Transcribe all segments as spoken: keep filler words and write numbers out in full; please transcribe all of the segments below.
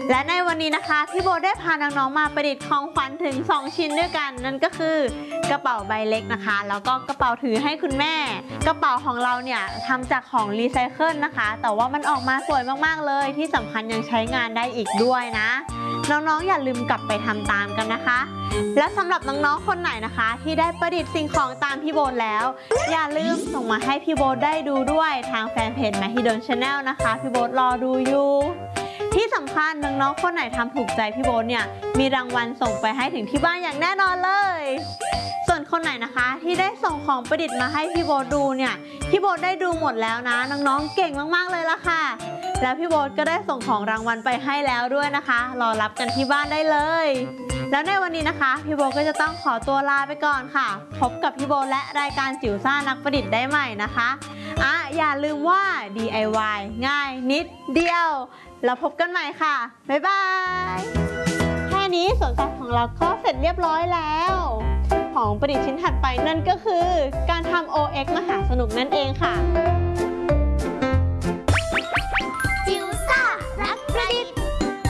และในวันนี้นะคะพี่โบได้พาน้องๆมาประดิษฐ์ของขวัญถึงสองชิ้นด้วยกันนั่นก็คือกระเป๋าใบเล็กนะคะแล้วก็กระเป๋าถือให้คุณแม่กระเป๋าของเราเนี่ยทำจากของรีไซเคิลนะคะแต่ว่ามันออกมาสวยมากๆเลยที่สำคัญยังใช้งานได้อีกด้วยนะน้องๆอย่าลืมกลับไปทำตามกันนะคะและสำหรับน้องๆคนไหนนะคะที่ได้ประดิษฐ์สิ่งของตามพี่โบแล้วอย่าลืมส่งมาให้พี่โบได้ดูด้วยทางแฟนเพจ Mahidol Channel นะคะพี่โบรอดูอยู่ที่สำคัญน้องๆคนไหนทำถูกใจพี่โบเนี่ยมีรางวัลส่งไปให้ถึงที่บ้านอย่างแน่นอนเลยส่วนคนไหนนะคะที่ได้ส่งของประดิษฐ์มาให้พี่โบดูเนี่ยพี่โบได้ดูหมดแล้วนะน้องๆเก่งมากๆเลยล่ะค่ะแล้วพี่โบก็ได้ส่งของรางวัลไปให้แล้วด้วยนะคะรอรับกันที่บ้านได้เลยแล้วในวันนี้นะคะพี่โบก็จะต้องขอตัวลาไปก่อนค่ะพบกับพี่โบและรายการจิ๋วซ่านักประดิษฐ์ได้ใหม่นะคะอ่ะอย่าลืมว่า ดี ไอ วาย ง่ายนิดเดียวแล้วพบกันใหม่ค่ะบ๊ายบายแค่นี้สวนสัตว์ของเราก็เสร็จเรียบร้อยแล้วของประดิษฐ์ชิ้นถัดไปนั่นก็คือการทำ โอ เอ็กซ์ มหาสนุกนั่นเองค่ะจิ๋วซ่านักประดิษฐ์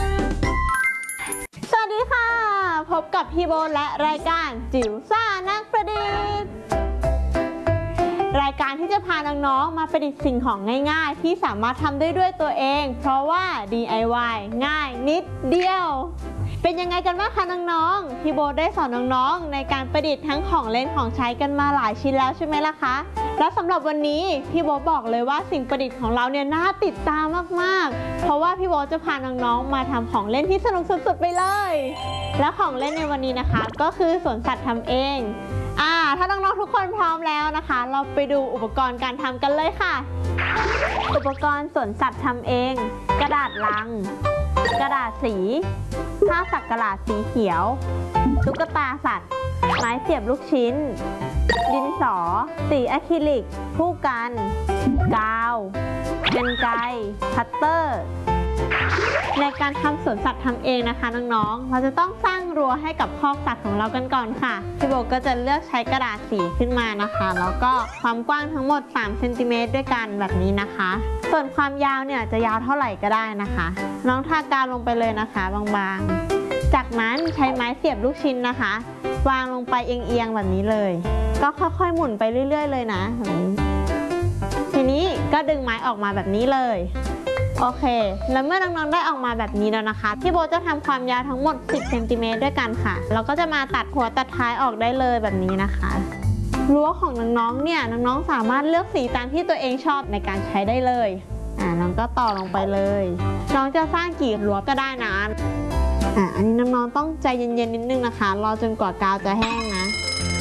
สวัสดีค่ะพบกับพี่โบและรายการจิ๋วซ่านักประดิษฐ์รายการที่จะพาน้องๆมาประดิษฐ์สิ่งของง่ายๆที่สามารถทำได้ด้วยตัวเองเพราะว่า ดี ไอ วาย ง่ายนิดเดียวเป็นยังไงกันบ้างคะน้องๆพี่โบได้สอนน้องๆในการประดิษฐ์ทั้งของเล่นของใช้กันมาหลายชิ้นแล้วใช่ไหมล่ะคะแล้วสำหรับวันนี้พี่โบบอกเลยว่าสิ่งประดิษฐ์ของเราเนี่ยน่าติดตามมากๆเพราะว่าพี่โบจะพาน้องๆมาทำของเล่นที่สนุกสุดๆไปเลยและของเล่นในวันนี้นะคะก็คือสวนสัตว์ทำเองอ่าถ้าน้องๆทุกคนพร้อมแล้วนะคะเราไปดูอุปกรณ์การทำกันเลยค่ะอุปกรณ์สวนสัตว์ทำเองกระดาษลังกระดาษสีผ้าสักกะหลาดสีเขียวตุ๊กตาสัตว์ไม้เสียบลูกชิ้นดินสอสีอะคริลิกผู้กันกาวกรรไกรคัตเตอร์ในการทำสวนสัตว์ทำเองนะคะน้องๆเราจะต้องสร้างรั้วให้กับคอกสัตว์ของเรากันก่อนค่ะพี่โบก็จะเลือกใช้กระดาษสีขึ้นมานะคะแล้วก็ความกว้างทั้งหมดสามเซนติเมตรด้วยกันแบบนี้นะคะส่วนความยาวเนี่ยจะยาวเท่าไหร่ก็ได้นะคะน้องทากาวลงไปเลยนะคะบางๆจากนั้นใช้ไม้เสียบลูกชิ้นนะคะวางลงไปเอียงๆแบบนี้เลยก็ค่อยๆหมุนไปเรื่อยๆเลยนะแบบนี้ทีนี้ก็ดึงไม้ออกมาแบบนี้เลยโอเคแล้วเมื่อน้องๆได้ออกมาแบบนี้แล้วนะคะพี่โบจะทำความยาวทั้งหมดสิบเซนติเมตรด้วยกันค่ะเราก็จะมาตัดหัวตัดท้ายออกได้เลยแบบนี้นะคะรั้วของน้องๆเนี่ยน้องๆสามารถเลือกสีตามที่ตัวเองชอบในการใช้ได้เลยอ่าน้องก็ต่อลงไปเลยน้องจะสร้างกี่รั้วก็ได้นะอ่าอันนี้น้องๆต้องใจเย็นๆนิดนึงนะคะรอจนกว่ากาวจะแห้งนะ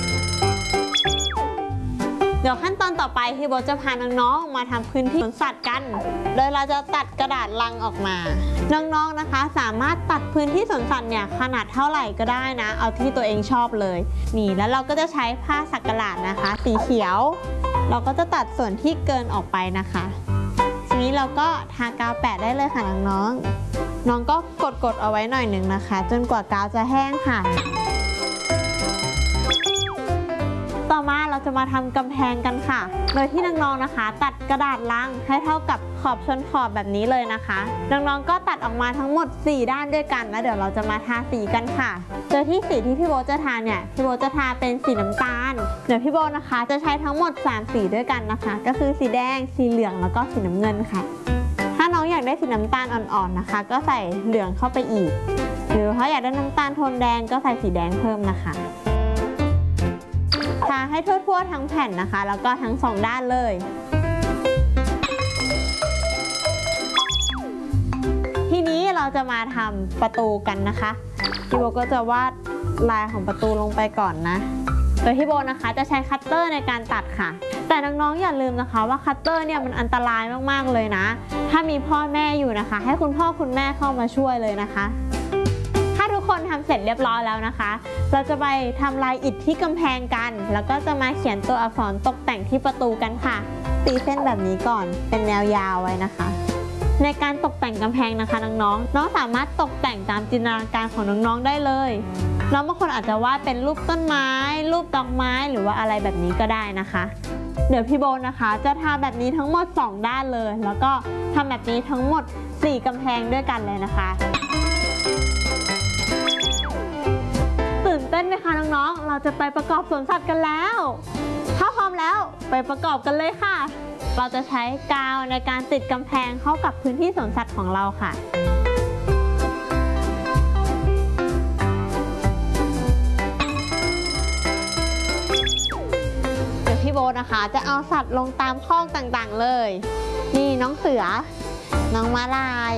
เดี๋ยวขั้นตอนต่อไปพี่โบจะพาน้องๆมาทำพื้นที่สวนสัตว์กันโดยเราจะตัดกระดาษลังออกมาน้องๆนะคะสามารถตัดพื้นที่สวนสัตว์เนี่ยขนาดเท่าไหร่ก็ได้นะเอาที่ตัวเองชอบเลยนี่แล้วเราก็จะใช้ผ้าสักกะหลาดนะคะสีเขียวเราก็จะตัดส่วนที่เกินออกไปนะคะทีนี้เราก็ทากาวแปะได้เลยค่ะน้องๆน้องก็กดๆเอาไว้หน่อยหนึ่งนะคะจนกว่ากาวจะแห้งค่ะต่อมาเราจะมาทำกำแพงกันค่ะโดยที่น้องๆนะคะตัดกระดาษลังให้เท่ากับขอบชนขอบแบบนี้เลยนะคะน้องๆก็ตัดออกมาทั้งหมดสี่ด้านด้วยกันแล้วเดี๋ยวเราจะมาทาสีกันค่ะโดยที่สีที่พี่โบจะทาเนี่ยพี่โบจะทาเป็นสีน้ำตาลเดี๋ยวพี่โบนะคะจะใช้ทั้งหมดสามสีด้วยกันนะคะก็คือสีแดงสีเหลืองแล้วก็สีน้ำเงินค่ะถ้าน้องอยากได้สีน้ำตาลอ่อนๆนะคะก็ใส่เหลืองเข้าไปอีกหรือถ้าอยากได้น้ำตาลโทนแดงก็ใส่สีแดงเพิ่มนะคะทาให้ทั่วๆทั้งแผ่นนะคะแล้วก็ทั้งสองด้านเลยทีนี้เราจะมาทำประตูกันนะคะพี่โบก็จะวาดลายของประตูลงไปก่อนนะโดยพี่โบนะคะจะใช้คัตเตอร์ในการตัดค่ะแต่น้องๆอย่าลืมนะคะว่าคัตเตอร์เนี่ยมันอันตรายมากๆเลยนะถ้ามีพ่อแม่อยู่นะคะให้คุณพ่อคุณแม่เข้ามาช่วยเลยนะคะทุกคนทำเสร็จเรียบร้อยแล้วนะคะเราจะไปทำลายอิฐที่กำแพงกันแล้วก็จะมาเขียนตัวอักษรตกแต่งที่ประตูกันค่ะตีเส้นแบบนี้ก่อนเป็นแนวยาวไว้นะคะในการตกแต่งกำแพงนะคะน้องๆน้องสามารถตกแต่งตามจินตนาการของน้องๆได้เลยน้องบางคนอาจจะวาดเป็นรูปต้นไม้รูปดอกไม้หรือว่าอะไรแบบนี้ก็ได้นะคะเดี๋ยวพี่โบนะคะจะทาแบบนี้ทั้งหมดสองด้านเลยแล้วก็ทำแบบนี้ทั้งหมดสี่กำแพงด้วยกันเลยนะคะตื่นเต้นไหมคะน้องๆเราจะไปประกอบสวนสัตว์กันแล้วถ้าพร้อมแล้วไปประกอบกันเลยค่ะเราจะใช้กาวในการติดกำแพงเข้ากับพื้นที่สวนสัตว์ของเราค่ะเดี๋ยวพี่โบนะคะจะเอาสัตว์ลงตามคอกต่างๆเลยนี่น้องเสือน้องม้าลาย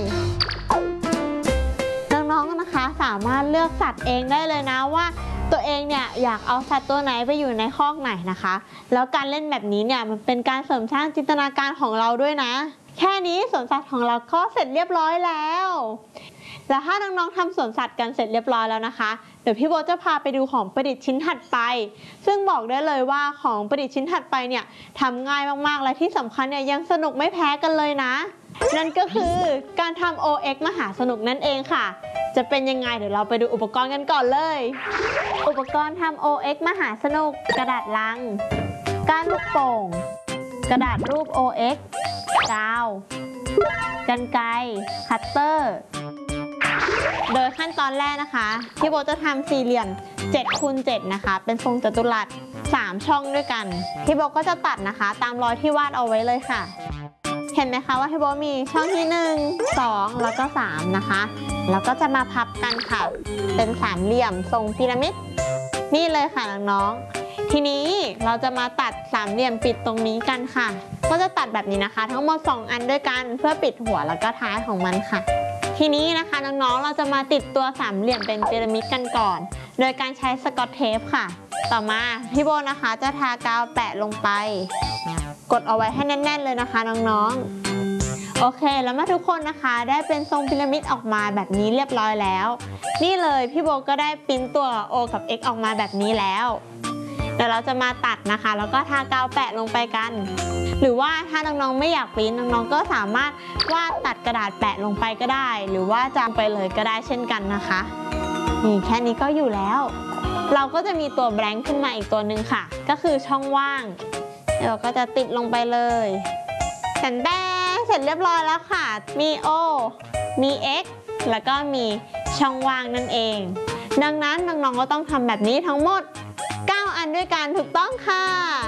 น้องๆนะคะสามารถเลือกสัตว์เองได้เลยนะว่าตัวเองเนี่ยอยากเอาสัตว์ตัวไหนไปอยู่ในคอกไหนนะคะแล้วการเล่นแบบนี้เนี่ยมันเป็นการเสริมสร้างจินตนาการของเราด้วยนะแค่นี้สวนสัตว์ของเราก็เสร็จเรียบร้อยแล้วแล้วถ้าน้องๆทำสวนสัตว์กันเสร็จเรียบร้อยแล้วนะคะเดี๋ยวพี่โบจะพาไปดูของประดิษฐ์ชิ้นถัดไปซึ่งบอกได้เลยว่าของประดิษฐ์ชิ้นถัดไปเนี่ยทำง่ายมากๆและที่สำคัญเนี่ยยังสนุกไม่แพ้กันเลยนะนั่นก็คือการทำ โอ เอ็กซ์ มหาสนุกนั่นเองค่ะจะเป็นยังไงเดี๋ยวเราไปดูอุปกรณ์กันก่อนเลยอุปกรณ์ทำ โอ เอ็กซ์ มหาสนุกกระดาษลังก้านลูกโป่งกระดาษรูป โอ เอ็กซ์ กาวกรรไกรคัตเตอร์โดยขั้นตอนแรกนะคะพี่โบจะทำสี่เหลี่ยมเจ็ดคูณเจ็ดนะคะเป็นทรงจัตุรัสสามช่องด้วยกันพี่โบก็จะตัดนะคะตามรอยที่วาดเอาไว้เลยค่ะเห็นไหมคะว่าพี่โบมีช่องที่หนึ่ง สองแล้วก็สามนะคะแล้วก็จะมาพับกันค่ะเป็นสามเหลี่ยมทรงพีระมิดนี่เลยค่ะน้องๆทีนี้เราจะมาตัดสามเหลี่ยมปิดตรงนี้กันค่ะก็จะตัดแบบนี้นะคะทั้งหมดสองอันด้วยกันเพื่อปิดหัวแล้วก็ท้ายของมันค่ะทีนี้นะคะน้องๆเราจะมาติดตัวสามเหลี่ยมเป็นพีระมิดกันก่อนโดยการใช้สกอตเทปค่ะต่อมาพี่โบนะคะจะทากาวแปะลงไปกดเอาไว้ให้แน่นๆเลยนะคะน้องๆโอเคแล้วเมื่อทุกคนนะคะได้เป็นทรงพีระมิดออกมาแบบนี้เรียบร้อยแล้วนี่เลยพี่โบก็ได้ปริ้นตัว O กับ X ออกมาแบบนี้แล้วเดี๋ยวเราจะมาตัดนะคะแล้วก็ทากาวแปะลงไปกันหรือว่าถ้าน้องๆไม่อยากปริ้นน้องๆก็สามารถวาดตัดกระดาษแปะลงไปก็ได้หรือว่าจำไปเลยก็ได้เช่นกันนะคะนี่แค่นี้ก็อยู่แล้วเราก็จะมีตัวแบงค์ขึ้นมาอีกตัวหนึ่งค่ะก็คือช่องว่างเราก็จะติดลงไปเลยแผ่นแป้งเสร็จเรียบร้อยแล้วค่ะมี O มี X แล้วก็มีช่องว่างนั่นเองดังนั้นน้องๆก็ต้องทำแบบนี้ทั้งหมดเก้าอันด้วยกันถูกต้องค่ะ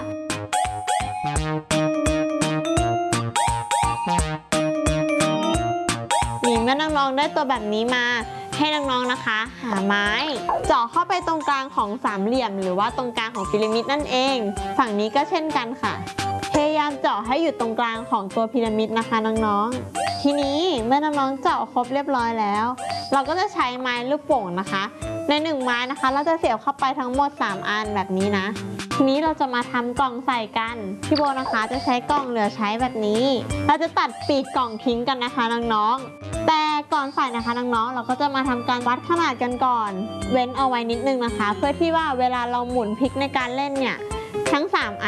นี่เมื่อน้องๆได้ตัวแบบนี้มาให้น้องๆนะคะหาไม้เจาะเข้าไปตรงกลางของสามเหลี่ยมหรือว่าตรงกลางของพีระมิดนั่นเองฝั่งนี้ก็เช่นกันค่ะพยายามเจาะให้อยู่ตรงกลางของตัวพีระมิดนะคะน้องๆทีนี้เมื่อน้องๆเจาะครบเรียบร้อยแล้วเราก็จะใช้ไม้ลูกโป่งนะคะในหนึ่งไม้นะคะเราจะเสียบเข้าไปทั้งหมดสามอันแบบนี้นะทีนี้เราจะมาทำกล่องใส่กันพี่โบนะคะจะใช้กล่องเหลือใช้แบบนี้เราจะตัดปีกกล่องทิ้งกันนะคะน้องๆแต่ก่อนใส่นะคะน้องๆเราก็จะมาทำการวัดขนาดกันก่อนเว้นเอาไว้นิดนึงนะคะเพื่อที่ว่าเวลาเราหมุนพลิกในการเล่นเนี่ยทั้งสามอัน